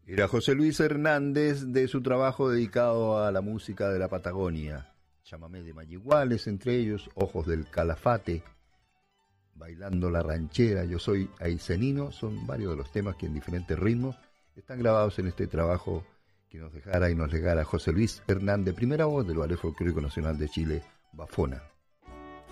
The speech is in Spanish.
Era José Luis Hernández de su trabajo dedicado a la música de la Patagonia. Chamamé de Mayiguales, entre ellos Ojos del Calafate, Bailando la Ranchera, Yo Soy Aicenino, son varios de los temas que en diferentes ritmos están grabados en este trabajo que nos dejara y nos legara José Luis Hernández, primera voz del Ballet Folclórico Nacional de Chile, Bafona.